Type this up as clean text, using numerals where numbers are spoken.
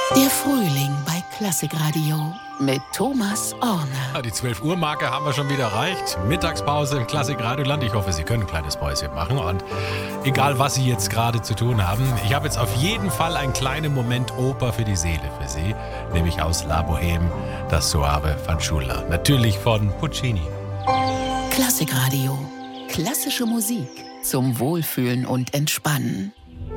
Der Frühling bei Klassikradio mit Thomas Orner. Ja, die 12-Uhr-Marke haben wir schon wieder erreicht. Mittagspause im Klassikradioland. Ich hoffe, Sie können ein kleines Päuschen machen. Und egal, was Sie jetzt gerade zu tun haben, ich habe jetzt auf jeden Fall einen kleinen Moment Oper für die Seele für Sie. Nämlich aus La Bohème, das Soave Fanciulla. Natürlich von Puccini. Klassikradio. Klassische Musik zum Wohlfühlen und Entspannen.